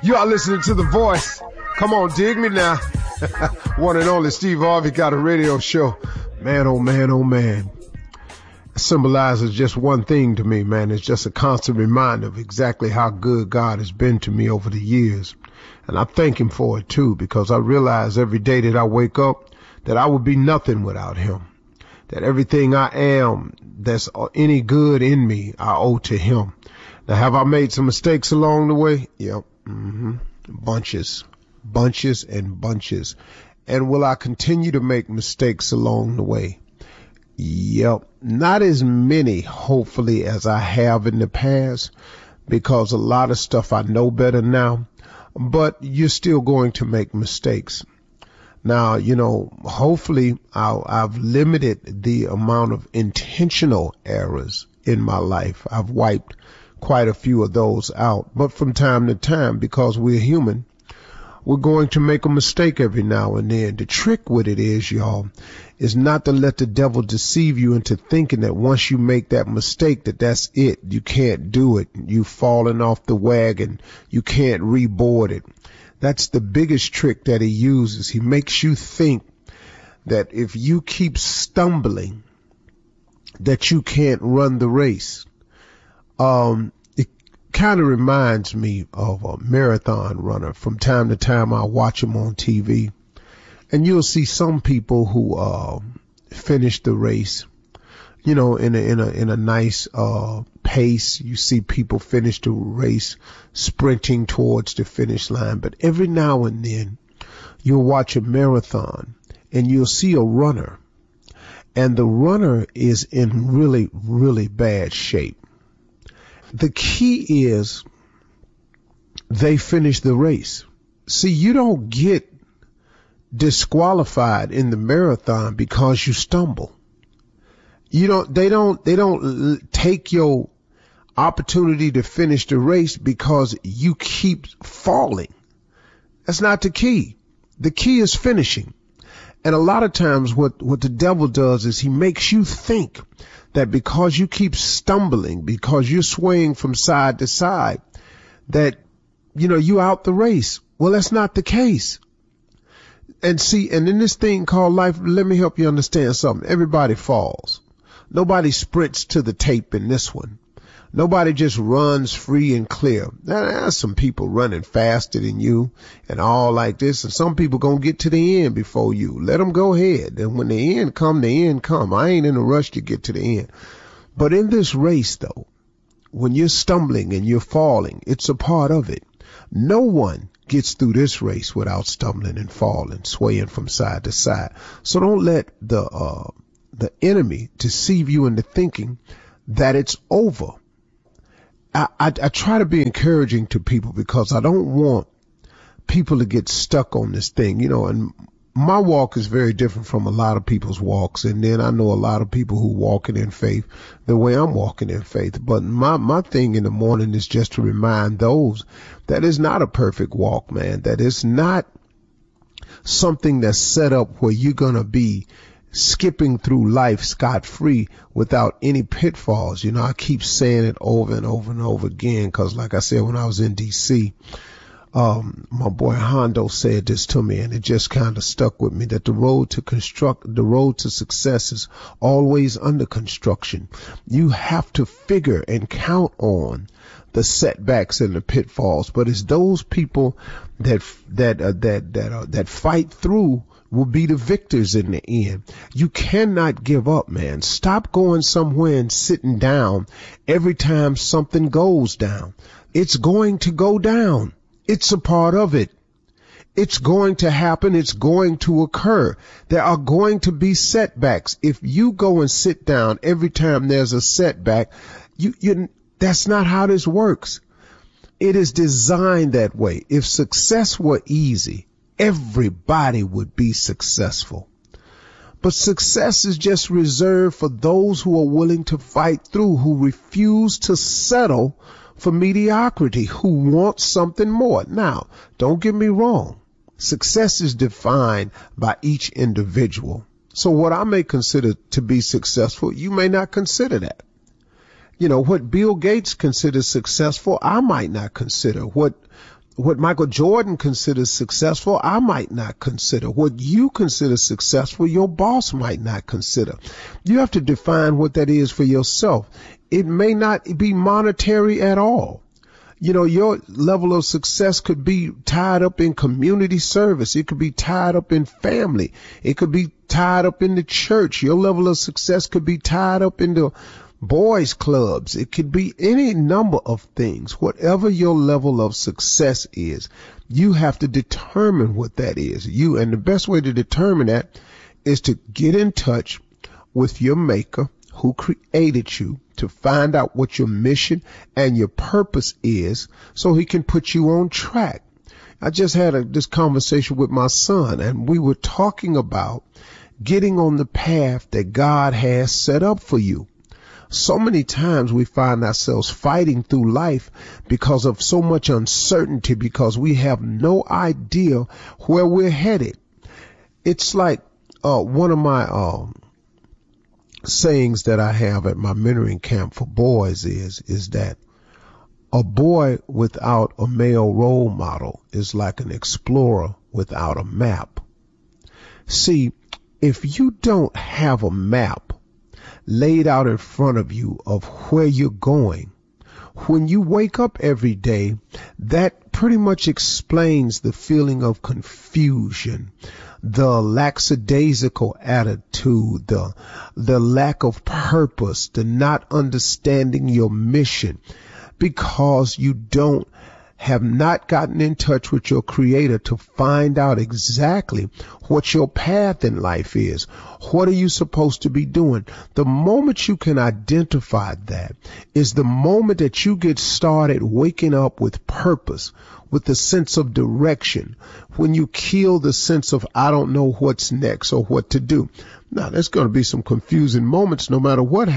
You are listening to The Voice. Come on, dig me now. One and only Steve Harvey got a radio show. Man, oh man, oh man. It symbolizes just one thing to me, man. It's just a constant reminder of exactly how good God has been to me over the years. And I thank him for it too, because I realize every day that I wake up that I would be nothing without him. That everything I am that's any good in me, I owe to him. Now, have I made some mistakes along the way? Yep. Bunches and bunches. And will I continue to make mistakes along the way? Yep. Not as many, hopefully, as I have in the past, because a lot of stuff I know better now, but you're still going to make mistakes. Now, hopefully I've limited the amount of intentional errors in my life. I've wiped quite a few of those out. But from time to time, because we're human, we're going to make a mistake every now and then. The trick with it is, y'all, is not to let the devil deceive you into thinking that once you make that mistake, that's it. You can't do it. You've fallen off the wagon. You can't reboard it. That's the biggest trick that he uses. He makes you think that if you keep stumbling, that you can't run the race. It kind of reminds me of a marathon runner. From time to time, I watch him on TV, and you'll see some people who finish the race, in a nice pace. You see people finish the race sprinting towards the finish line. But every now and then, you'll watch a marathon, and you'll see a runner, and the runner is in really, really bad shape. The key is they finish the race. See, you don't get disqualified in the marathon because you stumble. They don't take your opportunity to finish the race because you keep falling. That's not the key. The key is finishing. And a lot of times what the devil does is he makes you think that because you keep stumbling, because you're swaying from side to side, that, you out the race. Well, that's not the case. And see, and in this thing called life, let me help you understand something. Everybody falls. Nobody sprints to the tape in this one. Nobody just runs free and clear. Now, there's some people running faster than you and all like this, and some people gonna get to the end before you. Let them go ahead. And when the end come, the end come. I ain't in a rush to get to the end. But in this race, though, when you're stumbling and you're falling, it's a part of it. No one gets through this race without stumbling and falling, swaying from side to side. So don't let the enemy deceive you into thinking that it's over. I try to be encouraging to people because I don't want people to get stuck on this thing, and my walk is very different from a lot of people's walks. And then I know a lot of people who walking in faith the way I'm walking in faith. But my thing in the morning is just to remind those that it's not a perfect walk, man, that it's not something that's set up where you're going to be skipping through life scot-free without any pitfalls. I keep saying it over and over and over again because, like I said, when I was in D.C., my boy Hondo said this to me, and it just kind of stuck with me, that the road to success is always under construction. You have to figure and count on the setbacks and the pitfalls, but it's those people that fight through will be the victors in the end. You cannot give up, man. Stop going somewhere and sitting down every time something goes down. It's going to go down. It's a part of it. It's going to happen. It's going to occur. There are going to be setbacks. If you go and sit down every time there's a setback, that's not how this works. It is designed that way. If success were easy, everybody would be successful. But success is just reserved for those who are willing to fight through, who refuse to settle for mediocrity, who want something more. Now, don't get me wrong. Success is defined by each individual. So what I may consider to be successful, you may not consider that. What Bill Gates considers successful, I might not consider. What what Michael Jordan considers successful, I might not consider. What you consider successful, your boss might not consider. You have to define what that is for yourself. It may not be monetary at all. You know, your level of success could be tied up in community service. It could be tied up in family. It could be tied up in the church. Your level of success could be tied up in the boys clubs. It could be any number of things. Whatever your level of success is, you have to determine what that is. And the best way to determine that is to get in touch with your maker who created you, to find out what your mission and your purpose is so he can put you on track. I just had this conversation with my son, and we were talking about getting on the path that God has set up for you. So many times we find ourselves fighting through life because of so much uncertainty, because we have no idea where we're headed. It's like one of my sayings that I have at my mentoring camp for boys is that a boy without a male role model is like an explorer without a map. See, if you don't have a map laid out in front of you of where you're going, when you wake up every day, that pretty much explains the feeling of confusion, the lackadaisical attitude, the lack of purpose, the not understanding your mission, because you have not gotten in touch with your creator to find out exactly what your path in life is. What are you supposed to be doing? The moment you can identify that is the moment that you get started waking up with purpose, with a sense of direction, when you kill the sense of I don't know what's next or what to do. Now, there's going to be some confusing moments no matter what happens.